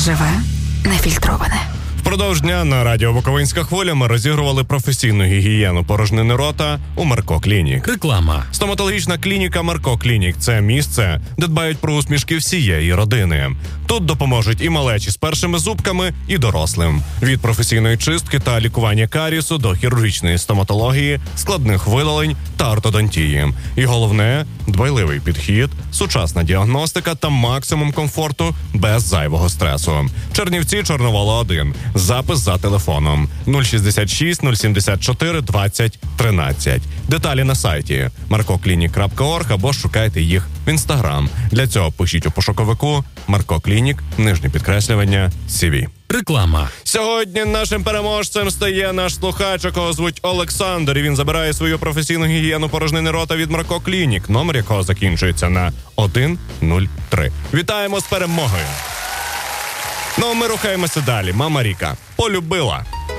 Живе, нефільтроване. Впродовж дня на радіо «Буковинська хвиля» ми розігрували професійну гігієну порожнини рота у Марко Клінік. Реклама. Стоматологічна клініка Марко Клінік – це місце, де дбають про усмішки всієї родини. Тут допоможуть і малечі з першими зубками, і дорослим. Від професійної чистки та лікування карісу до хірургічної стоматології, складних видалень та ортодонтії. І головне – дбайливий підхід, сучасна діагностика та максимум комфорту без зайвого стресу. Чернівці, Чорновола 1. Запис за телефоном 066 074 20 13. Деталі на сайті markoclinic.org або шукайте їх в Інстаграм. Для цього пишіть у пошуковику Марко Клінік, _CV. Реклама. Сьогодні нашим переможцем стає наш слухач, якого звуть Олександр, і він забирає свою професійну гігієну порожнини рота від Марко Клінік, номер якого закінчується на 103. Вітаємо з перемогою! Ну, ми рухаємося далі. Мама Ріка полюбила.